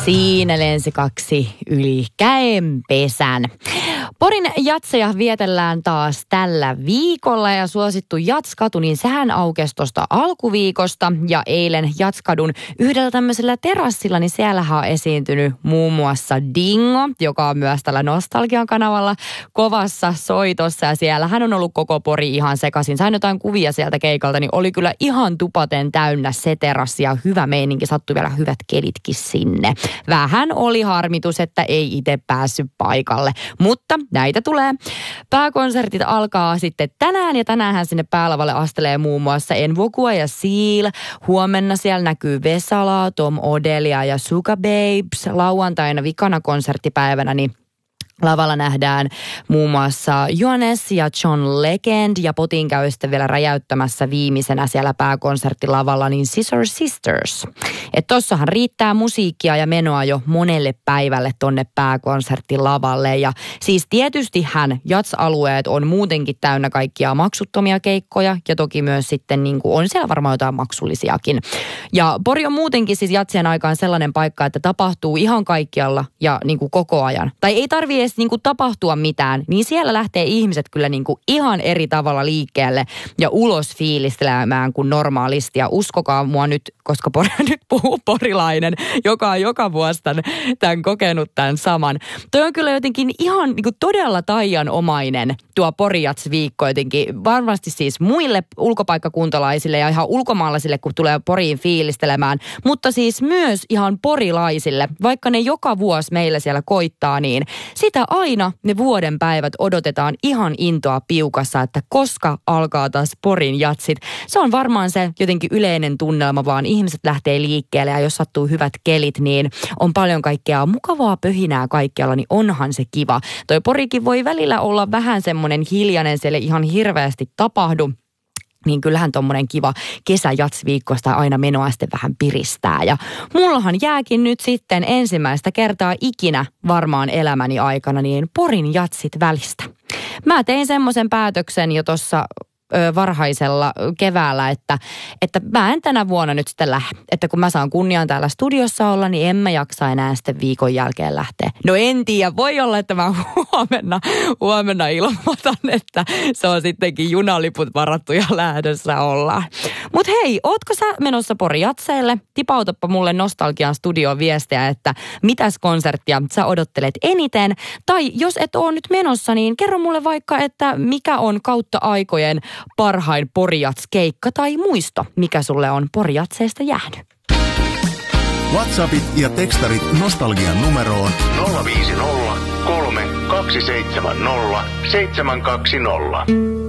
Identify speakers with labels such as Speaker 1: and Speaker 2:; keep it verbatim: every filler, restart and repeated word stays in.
Speaker 1: Siinä lensi kaksi yli käenpesän. Porin jatseja vietellään taas tällä viikolla ja suosittu Jatskatu, niin sehän aukesi tuosta alkuviikosta ja eilen Jatskadun yhdellä tämmöisellä terassilla, niin siellähän on esiintynyt muun muassa Dingo, joka on myös tällä Nostalgian kanavalla kovassa soitossa ja siellähän on ollut koko Pori ihan sekaisin. Sain jotain kuvia sieltä keikalta, niin oli kyllä ihan tupaten täynnä se terassi ja hyvä meininki, sattui vielä hyvät kelitkin sinne. Vähän oli harmitus, että ei itse päässyt paikalle, mutta näitä tulee. Pääkonsertit alkaa sitten tänään ja tänäänhän sinne päälavalle astelee muun muassa Envokua ja Seal. Huomenna siellä näkyy Vesala, Tom Odelia ja Suga Babes. Lauantaina vikana konserttipäivänä niin lavalla nähdään muun muassa Johannes ja John Legend ja Potin käy sitten vielä räjäyttämässä viimeisenä siellä pääkonserttilavalla niin Scissor Sisters. Että tossahan riittää musiikkia ja menoa jo monelle päivälle tonne pääkonserttilavalle ja siis tietystihän Jats-alueet on muutenkin täynnä kaikkia maksuttomia keikkoja ja toki myös sitten niin kuin on siellä varmaan jotain maksullisiakin. Ja Pori on muutenkin siis Jatsien aikaan sellainen paikka, että tapahtuu ihan kaikkialla ja niin kuin koko ajan. Tai ei tarvitse niin kuin tapahtua mitään, niin siellä lähtee ihmiset kyllä niin kuin ihan eri tavalla liikkeelle ja ulos fiilistelemään kuin normaalisti. Ja uskokaa mua nyt, koska por, nyt puhuu porilainen, joka on joka vuosi tämän, tämän kokenut tämän saman. Toi on kyllä jotenkin ihan niin kuin todella taianomainen tuo Pori-Jats-viikko jotenkin. Varmasti siis muille ulkopaikkakuntalaisille ja ihan ulkomaalaisille, kun tulee Poriin fiilistelemään, mutta siis myös ihan porilaisille, vaikka ne joka vuosi meillä siellä koittaa, niin sitä aina ne vuoden päivät odotetaan ihan intoa piukassa, että koska alkaa taas Porin jatsit. Se on varmaan se jotenkin yleinen tunnelma, vaan ihmiset lähtee liikkeelle ja jos sattuu hyvät kelit, niin on paljon kaikkea mukavaa pöhinää kaikkialla, niin onhan se kiva. Toi Porikin voi välillä olla vähän semmoinen hiljainen, siellä ihan hirveästi tapahdu. Niin kyllähän tommonen kiva kesäjatsviikkosta aina menoa sitten vähän piristää. Ja mullahan jääkin nyt sitten ensimmäistä kertaa ikinä varmaan elämäni aikana niin Porin jatsit välistä. Mä tein semmoisen päätöksen jo tuossa varhaisella keväällä, että, että mä en tänä vuonna nyt sitten lähde. Että kun mä saan kunnian täällä studiossa olla, niin en mä jaksa enää sitten viikon jälkeen lähteä. No en tiedä, voi olla, että mä huomenna, huomenna ilmoitan, että se on sittenkin junaliput varattu ja lähdössä ollaan. Mut hei, ootko sä menossa Pori Jatseille? Tipautappa mulle Nostalgian studion viestiä, että mitäs konserttia sä odottelet eniten. Tai jos et oo nyt menossa, niin kerro mulle vaikka, että mikä on kautta aikojen parhain Pori Jats-keikka tai muisto, mikä sulle on Pori Jatseista jäänyt.
Speaker 2: WhatsAppit ja tekstarit Nostalgian numeroon nolla viisi nolla kolme kaksi seitsemän nolla seitsemän kaksi nolla.